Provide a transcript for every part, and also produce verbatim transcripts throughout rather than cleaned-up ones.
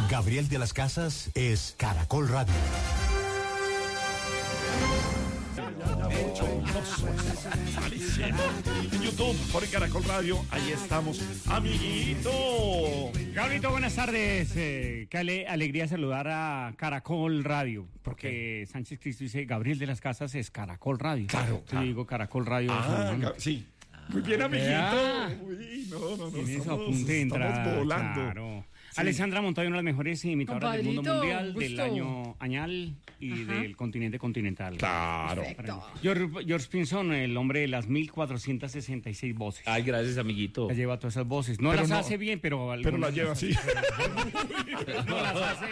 Gabriel de las Casas es Caracol Radio. En YouTube, por Caracol Radio, ahí estamos, amiguito. Gabrito, buenas tardes. Eh, qué ale- alegría saludar a Caracol Radio, porque Sánchez Cristo dice Gabriel de las Casas es Caracol Radio. Claro, Yo claro. digo Caracol Radio. Ah, ¿no? Ga- sí. Muy bien, amiguito. Vea. Uy, no, no, no. Tiene su Estamos, apunte de estamos entrada, volando. Claro. Sí. Alessandra Montoya, una de las mejores imitadoras del mundo Compadrito, mundial, del gusto. año añal y Ajá. del continente continental. Claro. Perfecto. George, George Pinson, el hombre de las mil cuatrocientas sesenta y seis voces. Ay, gracias, amiguito. Las lleva todas esas voces. No Pero las no- hace bien, pero... Pero la algunas lleva las así. hace. No las hace...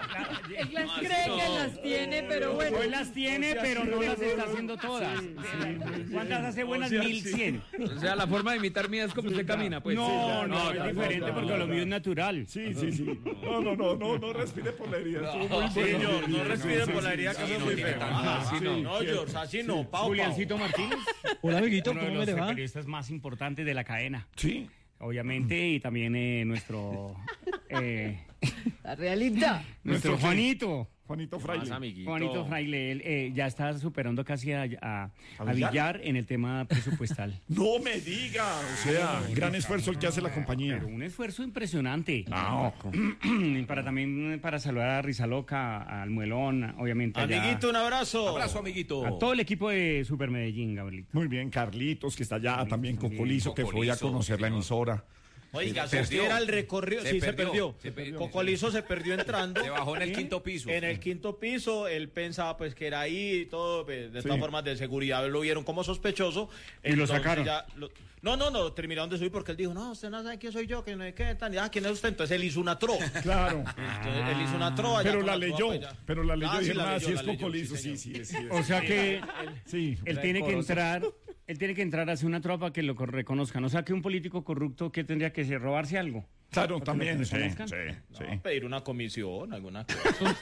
Él las cree que las tiene, pero bueno. Hoy las tiene, pero no las está haciendo todas. ¿Cuántas hace buenas? mil cien. O sea, la forma de imitar mía es como usted camina, pues. No, no, ya, es diferente no, porque no, lo no. mío es natural. Sí, sí, sí. No, no, no, no, no respire por la herida. Estuvo muy bueno. Señor, no respire Sí, por la sí, herida, sí, que sí, eso es no muy tiene feo. tan- Ah, sí, no, sí. no, George, así no, pau, Juliancito Martínez. Hola, amiguito, Uno de ¿cómo los me le va? periodistas más importantes de la cadena. Sí. Obviamente, y también eh, nuestro... eh, La realidad. nuestro ¿Nuestro qué? Juanito. Juanito Más Fraile. amiguito. Juanito Fraile, él eh, ya está superando casi a, a, ¿A a Villar? Villar en el tema presupuestal. No me diga. O sea, gran esfuerzo el que hace la compañía. Pero un esfuerzo impresionante. No. Y para también para saludar a Rizaloca, al Muelón, obviamente. allá, Amiguito, un abrazo. Abrazo, amiguito. a todo el equipo de Super Medellín, Gabrielito. Muy bien, Carlitos, que está allá, también con Cocolizo, que fue a Cocolizo, conocer la señor. emisora. Oiga, Se si usted perdió. era el recorrido, Se sí, se perdió, perdió. se perdió. Cocolizo se perdió entrando. Se bajó en el quinto piso. En el quinto piso, él pensaba pues que era ahí y todo, pues, de todas Sí. formas de seguridad lo vieron como sospechoso. Y lo Entonces sacaron. ya lo- no, no, no, terminaron de subir porque él dijo, no, usted no sabe quién soy yo, que no es que tan, ah, ¿quién es usted? Entonces él hizo una trova. Claro. Entonces, él hizo una trova. ya Pero con la trova, leyó, pues, ya. pero la leyó Ah, y sí, dijeron, la ah, leyó, sí la es leyó, Cocolizo, sí, sí, señor. sí, sí. O sea que Sí. él tiene que entrar, él tiene que entrar a hacer una tropa que lo reconozcan. O sea que un político corrupto, ¿qué tendría que hacer? ¿Robarse algo? Claro, también, sí, reconozcan? sí, sí. No, pedir una comisión, alguna cosa.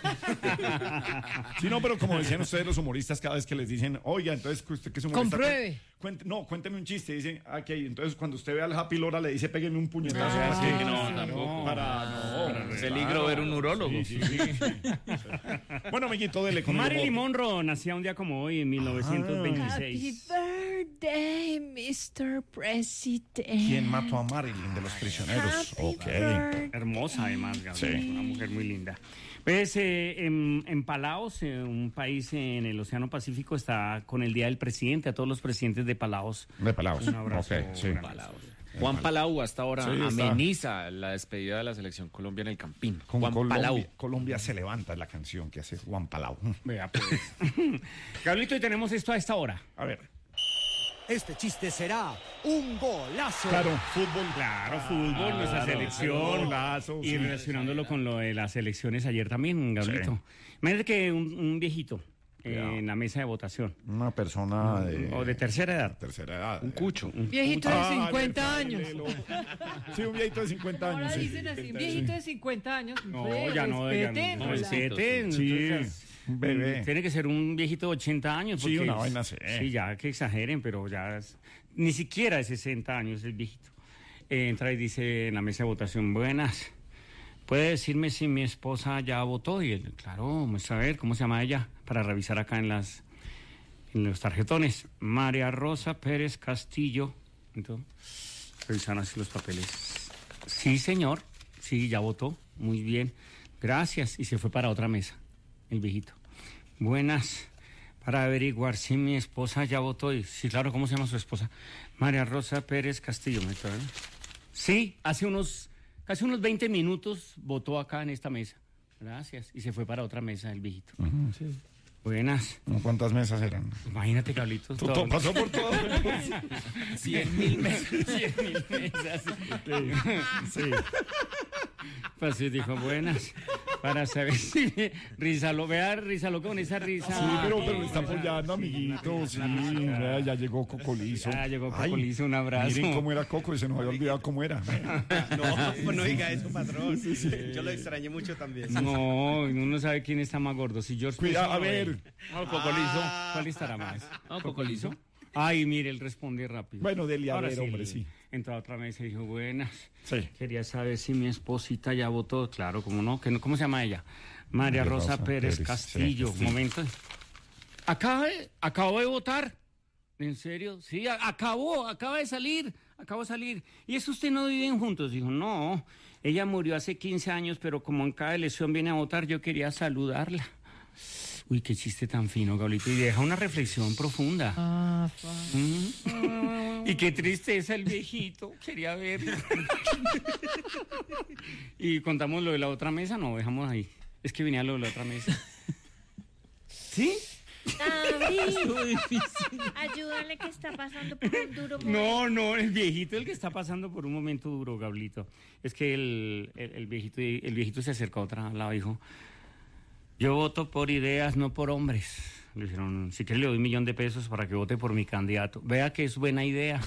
Sí, no, pero como decían ustedes los humoristas cada vez que les dicen, oiga, entonces usted que es humorista... Compruebe. cu- cuente- no, cuénteme un chiste, dicen, ah, ok, entonces cuando usted ve al Happy Lora le dice, pégueme un puñetazo. Ah, así. sí, no, tampoco. Para, no. Peligro ver un urólogo. Sí, sí, sí, sí. Bueno, amiguito, dele con el Marilyn humor. Monroe nacía un día como hoy, en mil novecientos Happy veintiséis. birthday, mister President. ¿Quién mató a Marilyn de los prisioneros? Happy Ok. birthday. Hermosa, además, Gabriel. Sí. Una mujer muy linda. Pues eh, en, en Palaos, eh, un país en el Océano Pacífico, está con el Día del Presidente. A todos los presidentes de Palaos. De Palaos. Un abrazo. Ok, sí. grande. Juan Palau hasta ahora Sí, está. ameniza la despedida de la selección Colombia en el Campín. Con Juan Colombia, Palau. Colombia se levanta es la canción que hace Juan Palau. Vea, pues. Gabrielito, y tenemos esto a esta hora. A ver. Este chiste será un golazo. Claro, fútbol. Claro, fútbol, nuestra selección. Golazo, Y sí. relacionándolo con lo de las elecciones ayer también, Gabrielito. Imagínate que un, un viejito eh, Ya. en la mesa de votación, Una persona de... o de tercera edad, tercera edad. Un cucho. Viejito de Ah, cincuenta Alex, años. léelo. Sí, un viejito de cincuenta años. Ahora sí. dicen así, viejito de cincuenta años. No, Hombre, ya no, ya respeten, no. hola. Respeten. Sí, entonces, un bebé. Tiene que ser un viejito de ochenta años. Sí, porque una es- vaina así. Sí, ya que exageren, pero ya es- ni siquiera de sesenta años el viejito. Eh, entra y dice en la mesa de votación, buenas. ¿Puede decirme si mi esposa ya votó? Y él, claro, vamos a ver, ¿cómo se llama ella? Para revisar acá en las en los tarjetones. María Rosa Pérez Castillo. Entonces, revisaron así los papeles. Sí, señor. Sí, ya votó. Muy bien. Gracias. Y se fue para otra mesa, el viejito. Buenas. Para averiguar si mi esposa ya votó. Y, sí, claro, ¿cómo se llama su esposa? María Rosa Pérez Castillo. ¿me trae? Sí, hace unos, casi unos veinte minutos votó acá en esta mesa. Gracias. Y se fue para otra mesa, el viejito. Buenas. ¿Cuántas mesas eran? Imagínate, Carlitos. Tú- tú pasó por todo. Cien mil mesas. Cien mil mesas. Sí. Pues sí, dijo, buenas. Para saber si Rizalo, vea Rizalo con esa risa. Sí, pero, pero me está apoyando, amiguito. Sí, vea, ya llegó Cocolizo. Ya llegó Ay, Cocolizo, un abrazo. Miren cómo era Coco, y se nos había olvidado cómo era. No, pues no diga eso, patrón. Yo lo extrañé mucho también. No, uno no sabe quién está más gordo. Si George Cuidado, Pinson a o ver. él. No, Cocolizo. ¿Cuál estará más? No, Cocolizo. Ay, mire, él responde rápido. Bueno, dele a Ahora ver, sí, hombre, el- sí. Entró a otra mesa y dijo, buenas. Sí. Quería saber si mi esposita ya votó. Claro, ¿cómo no? ¿Qué no? ¿Cómo se llama ella? María Rosa, Rosa Pérez, Pérez Castillo. Sí, Castillo. Momento. Acaba de, acabo de votar. ¿En serio? Sí, a, acabó, acaba de salir, acabo de salir. ¿Y eso usted no viven juntos? Dijo, no, ella murió hace quince años, pero como en cada elección viene a votar, yo quería saludarla. Uy, qué chiste tan fino, Gablito. Y deja una reflexión profunda. Ah, ¿Mm? Y qué tristeza el viejito, quería verlo. Y contamos lo de la otra mesa, no, dejamos ahí. Es que venía lo de la otra mesa. ¿Sí? David, ayúdale que está pasando por un duro momento. No, no, el viejito es el que está pasando por un momento duro, Gablito. Es que el, el, el viejito el viejito se acercó a otra lado y dijo, yo voto por ideas, no por hombres. Le dijeron, si quiere le doy un millón de pesos para que vote por mi candidato. Vea que es buena idea.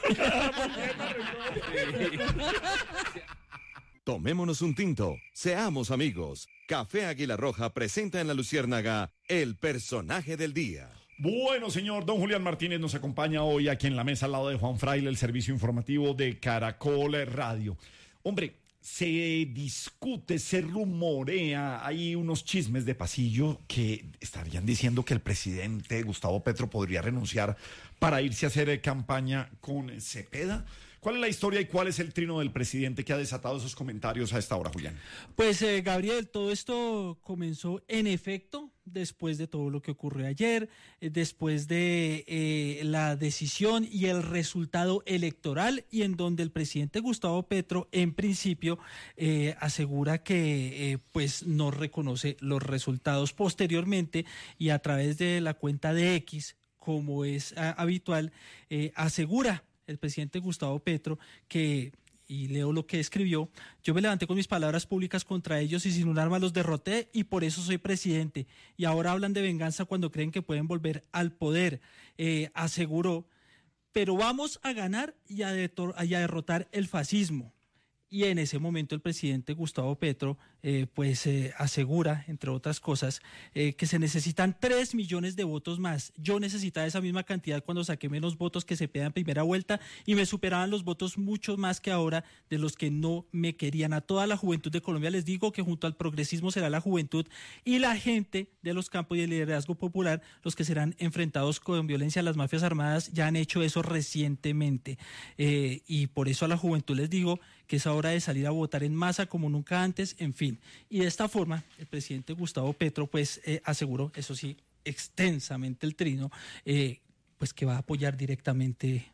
Tomémonos un tinto, seamos amigos. Café Águila Roja presenta en La Luciérnaga el personaje del día. Bueno, señor, don Julián Martínez nos acompaña hoy aquí en la mesa al lado de Juan Fraile, el servicio informativo de Caracol Radio. Hombre, se discute, se rumorea, hay unos chismes de pasillo que estarían diciendo que el presidente Gustavo Petro podría renunciar para irse a hacer campaña con Cepeda. ¿Cuál es la historia y cuál es el trino del presidente que ha desatado esos comentarios a esta hora, Julián? Pues, eh, Gabriel, todo esto comenzó en efecto después de todo lo que ocurrió ayer, eh, después de eh, la decisión y el resultado electoral, y en donde el presidente Gustavo Petro, en principio, eh, asegura que eh, pues no reconoce los resultados. Posteriormente, y a través de la cuenta de X, como es a, habitual, eh, asegura el presidente Gustavo Petro que, y leo lo que escribió, yo me levanté con mis palabras públicas contra ellos y sin un arma los derroté y por eso soy presidente. Y ahora hablan de venganza cuando creen que pueden volver al poder, eh, aseguró, pero vamos a ganar y a, detor- y a derrotar el fascismo. Y en ese momento el presidente Gustavo Petro eh, pues eh, asegura, entre otras cosas, eh, que se necesitan tres millones de votos más. Yo necesitaba esa misma cantidad cuando saqué menos votos que Cepeda en primera vuelta y me superaban los votos mucho más que ahora de los que no me querían. A toda la juventud de Colombia les digo que junto al progresismo será la juventud y la gente de los campos y el liderazgo popular los que serán enfrentados con violencia. Las mafias armadas ya han hecho eso recientemente eh, y por eso a la juventud les digo que es hora de salir a votar en masa como nunca antes, en fin. Y de esta forma, el presidente Gustavo Petro, pues, eh, aseguró, eso sí, extensamente el trino, eh, pues que va a apoyar directamente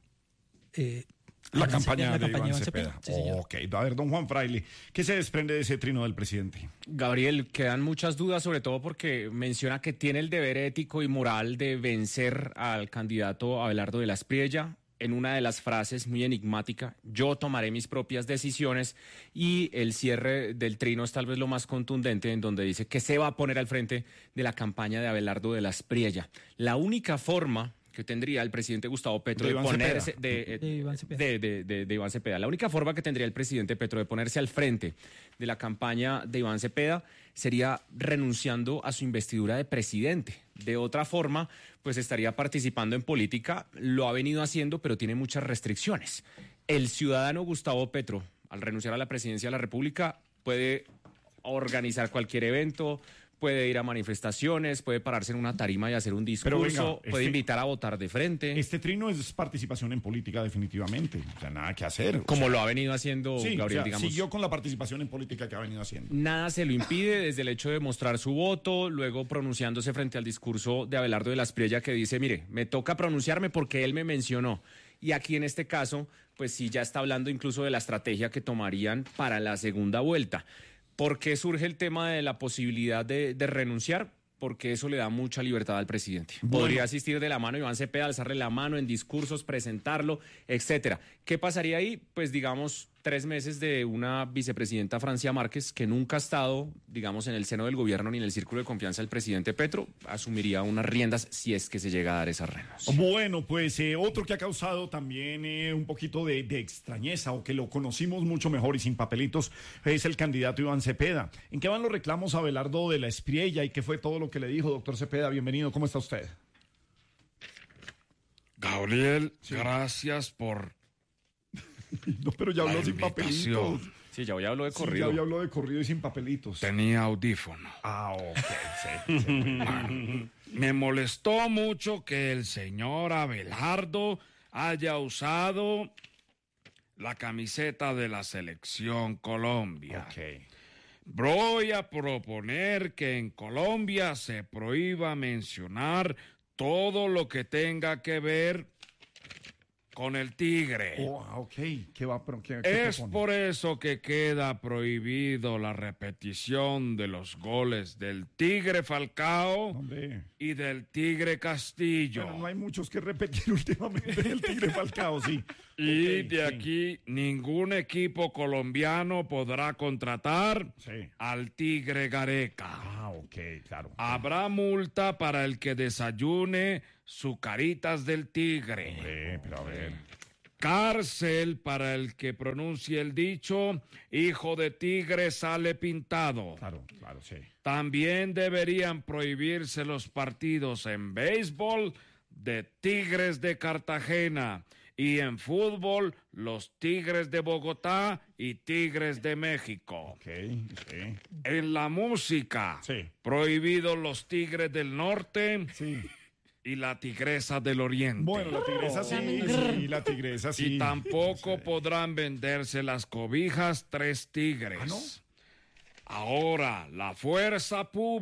eh, la, a campaña la de campaña Iván de Cepeda. Sí, señor. Ok, a ver, don Juan Fraile, ¿qué se desprende de ese trino del presidente? Gabriel, quedan muchas dudas, sobre todo porque menciona que tiene el deber ético y moral de vencer al candidato Abelardo de la Espriella. En una de las frases muy enigmática, yo tomaré mis propias decisiones, y el cierre del trino es tal vez lo más contundente, en donde dice que se va a poner al frente de la campaña de Abelardo de la Espriella. La única forma que tendría el presidente Gustavo Petro de, de, Iván ponerse Cepeda. de, De Iván Cepeda. de, de, de, de Iván Cepeda. La única forma que tendría el presidente Petro de ponerse al frente de la campaña de Iván Cepeda sería renunciando a su investidura de presidente. De otra forma, pues estaría participando en política, lo ha venido haciendo, pero tiene muchas restricciones. El ciudadano Gustavo Petro, al renunciar a la presidencia de la República, puede organizar cualquier evento, puede ir a manifestaciones, puede pararse en una tarima y hacer un discurso, venga, puede este- invitar a votar de frente, Este trino es participación en política definitivamente, o sea, nada que hacer. O como sea, lo ha venido haciendo sí, Gabriel, o sea, digamos. siguió con la participación en política que ha venido haciendo. Nada se lo impide, desde el hecho de mostrar su voto, luego pronunciándose frente al discurso de Abelardo de la Espriella, que dice, mire, me toca pronunciarme porque él me mencionó. Y aquí en este caso, pues sí, ya está hablando incluso de la estrategia que tomarían para la segunda vuelta. ¿Por qué surge el tema de la posibilidad de, de renunciar? Porque eso le da mucha libertad al presidente. Bueno. Podría asistir de la mano Iván Cepeda, alzarle la mano en discursos, presentarlo, etcétera. ¿Qué pasaría ahí? Pues digamos, tres meses de una vicepresidenta, Francia Márquez, que nunca ha estado, digamos, en el seno del gobierno ni en el círculo de confianza del presidente Petro, asumiría unas riendas si es que se llega a dar esa renuncia. Bueno, pues eh, otro que ha causado también eh, un poquito de, de extrañeza, o que lo conocimos mucho mejor y sin papelitos, es el candidato Iván Cepeda. ¿En qué van los reclamos a Abelardo de la Espriella y qué fue todo lo que le dijo? Doctor Cepeda, bienvenido, ¿cómo está usted? Gabriel, gracias por No, pero ya habló La sin invitación. papelitos. Sí, ya hoy habló de Sí, corrido. ya habló de corrido y sin papelitos. Tenía audífono. Ah, ok, sí. sí. Me molestó mucho que el señor Abelardo haya usado la camiseta de la selección Colombia. Ok. Voy a proponer que en Colombia se prohíba mencionar todo lo que tenga que ver con el tigre. Oh, ok. ¿Qué va, pero, qué, qué Es propone? por eso que queda prohibido la repetición de los goles del Tigre Falcao Hombre. y del Tigre Castillo. Bueno, no hay muchos que repetir últimamente el Tigre Falcao, sí. Y Ok, de sí. aquí ningún equipo colombiano podrá contratar Sí. al Tigre Gareca. Ah, ok, claro. Habrá multa para el que desayune Zucaritas del Tigre. Eh, pero a ver. Cárcel para el que pronuncie el dicho, hijo de tigre sale pintado. Claro, claro, sí. También deberían prohibirse los partidos en béisbol de Tigres de Cartagena y en fútbol los Tigres de Bogotá y Tigres de México. Ok, sí. En la música, Sí. prohibidos los Tigres del Norte Sí. y la Tigresa del Oriente. Bueno, la tigresa sí, sí, la tigresa sí. Y tampoco podrán venderse las cobijas Tres Tigres. ¿Ah, no? Ahora, la fuerza pública